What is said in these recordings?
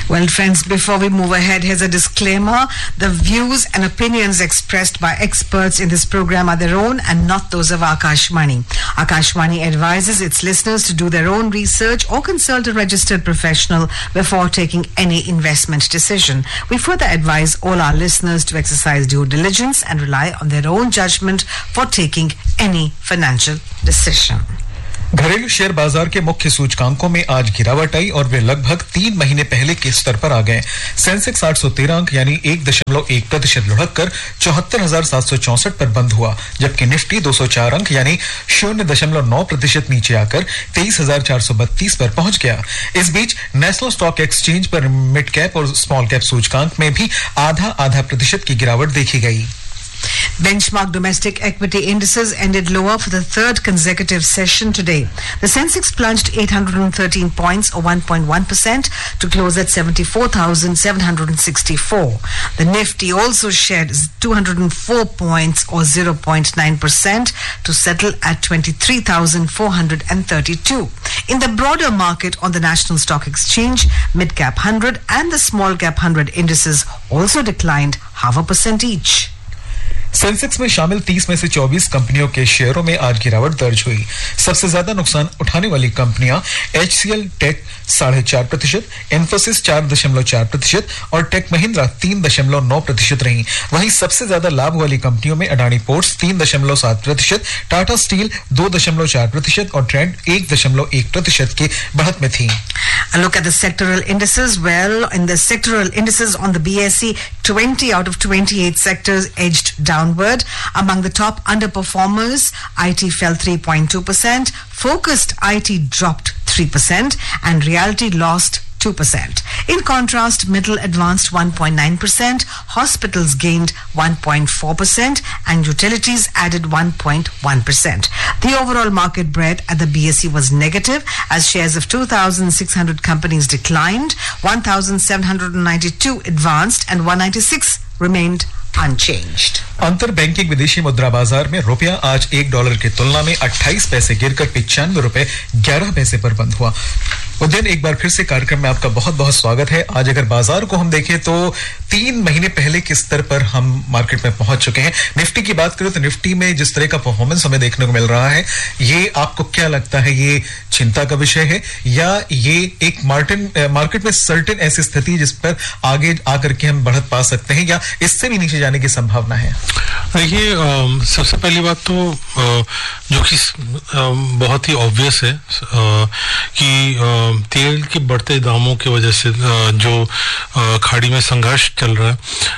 Well, friends, before we move ahead, here's a disclaimer. The views and opinions expressed by experts in this program are their own and not those of Akashvani. Akashvani advises its listeners to do their own research or consult a registered professional before taking any investment decision. We further advise all our listeners to exercise due diligence and rely on their own judgment for taking any financial decision. घरेलू share बाजार के मुख्य सूचकांकों में आज गिरावट आई और वे लगभग 3 महीने पहले के स्तर पर आ गए। सेंसेक्स 813 अंक यानी 1.1% लुढ़ककर 74,764 पर बंद हुआ, जबकि निफ्टी 204 अंक यानी 0.9% नीचे आकर 23,432 पर पहुंच गया। इस बीच नेशनल स्टॉक एक्सचेंज पर मिड कैप और स्मॉल कैप सूचकांक में भी आधा प्रतिशत की गिरावट देखी गई। Benchmark domestic equity indices ended lower for the third consecutive session today. The Sensex plunged 813 points or 1.1% to close at 74,764. The Nifty also shed 204 points or 0.9% to settle at 23,432. In the broader market on the National Stock Exchange, Mid-Cap 100 and the Small-Cap 100 indices also declined 0.5% each. Sensex में शामिल 30 में से 24 कंपनियों के शेयरों में आज गिरावट दर्ज हुई। सबसे ज्यादा नुकसान उठाने वाली कंपनियां HCL टेक 4.5%, इंफोसिस 4.4% और टेक महिंद्रा 3.9% रही। वहीं सबसे ज्यादा लाभ वाली कंपनियों में अडानी पोर्ट्स 3.7%, टाटा स्टील 2.4% और ट्रेंड 1.1% की बढ़त में थी। A look at the sectoral indices. Well, in the sectoral indices on the BSE, 20 out of 28 sectors edged downward. Among the top underperformers, IT fell 3.2%, focused IT dropped 3%, and realty lost 2%. In contrast, middle advanced 1.9%, hospitals gained 1.4%, and utilities added 1.1%. The overall market breadth at the BSE was negative as shares of 2,600 companies declined, 1,792 advanced, and 196 remained unchanged. अंतर banking विदेशी मुद्रा बाजार में रुपया आज $1 की तुलना में 28 पैसे गिरकर 95 रुपए 11 पैसे पर बंद हुआ। उदयन, एक बार फिर से कार्यक्रम में आपका बहुत-बहुत स्वागत है। आज अगर बाजार को हम देखें तो 3 महीने पहले के स्तर पर हम मार्केट में पहुंच चुके हैं। निफ्टी की बात करें तो निफ्टी में जिस तरह का परफॉर्मेंस हमें देखने को मिल रहा है, ये आपको क्या लगता है, ये चिंता का विषय है या ये एक मार्केट में सर्टेन ऐसी स्थिति जिस पर आगे आकर के हम बढ़त पा सकते हैं या इससे भी नीचे जाने की संभावना है? देखिए, सबसे पहली बात तो जो कि बहुत ही ऑब्वियस है कि तेल के बढ़ते दामों की वजह से जो खाड़ी में संघर्ष चल रहा है,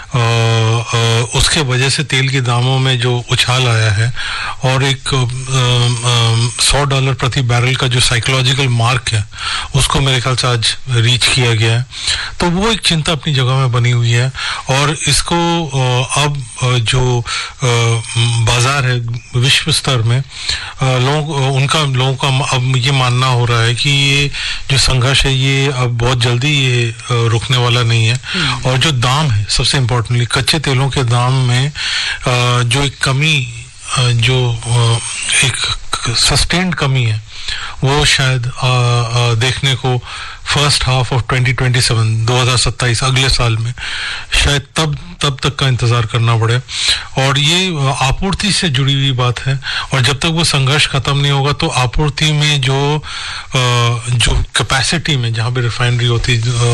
उसके वजह से तेल के दामों में जो उछाल आया है और एक $100 प्रति बैरल का जो साइकोलॉजिकल मार्क है उसको मेरे ख्याल से आज रीच किया गया है। तो वो एक चिंता अपनी जगह में बनी हुई है और इसको अब जो बाजार है विश्व स्तर में लोगों का अब ये मानना हो रहा है कि ये जो संघर्ष है ये अब बहुत जल्दी ये रुकने वाला नहीं है। और जो दाम है, सबसे इम्पोर्टेंटली कच्चे तेलों के दाम में जो एक कमी, जो एक सस्टेन्ड कमी है, वो शायद देखने को फर्स्ट हाफ ऑफ 2027 अगले साल में शायद तब तक का इंतजार करना पड़े। और ये आपूर्ति से जुड़ी हुई बात है और जब तक वो संघर्ष खत्म नहीं होगा तो आपूर्ति में जो कैपेसिटी में जहाँ पे रिफाइनरी होती,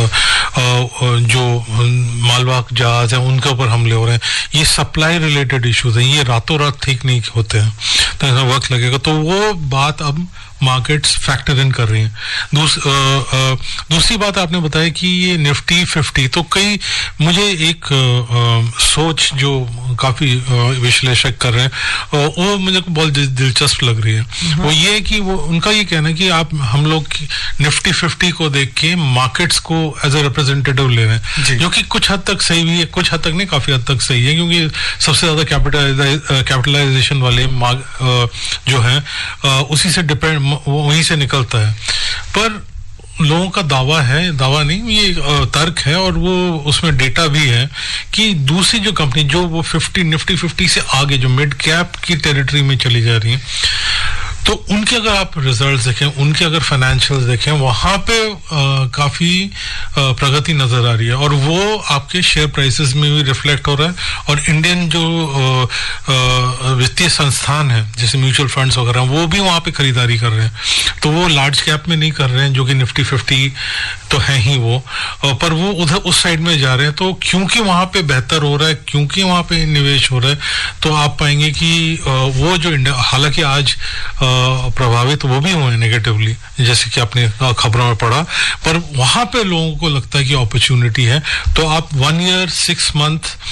जो मालवाहक जहाज है उनके ऊपर हमले हो रहे हैं, ये सप्लाई रिलेटेड इश्यूज हैं, ये रातों रात ठीक नहीं होते हैं, तो इसमें वक्त लगेगा। तो वो बात अब मार्केट्स फैक्टर इन कर रही हैं। दूसरी बात आपने बताया कि ये निफ्टी 50, तो कई मुझे एक सोच जो काफी विश्लेषक कर रहे हैं वो मुझे बहुत दिलचस्प लग रही है। वो ये है कि वो उनका ये कहना है कि हम लोग निफ्टी 50 को देख के मार्केट्स को एज ए रिप्रेजेंटेटिव ले रहे हैं, जो कि कुछ हद तक सही भी है, कुछ हद तक नहीं, काफी हद तक सही है, क्योंकि सबसे ज्यादा कैपिटलाइजेशन वाले जो है उसी से डिपेंड, वहीं से निकलता है। पर लोगों का दावा नहीं, ये तर्क है और वो उसमें डेटा भी है कि दूसरी जो कंपनी जो वो निफ्टी 50 से आगे जो मिड कैप की टेरिटरी में चली जा रही है, तो उनके अगर आप रिजल्ट्स देखें, उनके अगर फाइनेंशियल्स देखें, वहां पे काफी प्रगति नजर आ रही है और वो आपके शेयर प्राइसेस में भी रिफ्लेक्ट हो रहा है और इंडियन जो वित्तीय संस्थान है जैसे म्यूचुअल फंड्स वगैरह वो भी वहां पे खरीदारी कर रहे हैं तो वो लार्ज कैप में नहीं कर रहे हैं जो कि निफ्टी 50 तो है ही वो पर वो उधर उस साइड में जा रहे हैं तो क्योंकि वहां पे बेहतर हो रहा है क्योंकि वहां पे निवेश हो रहा है तो आप पाएंगे कि वो जो हालांकि आज प्रभावित वो भी हुए नेगेटिवली जैसे कि आपने खबरों में पढ़ा पर वहां पे लोगों को लगता है कि अपॉर्चुनिटी है तो आप 1 ईयर 6 मंथ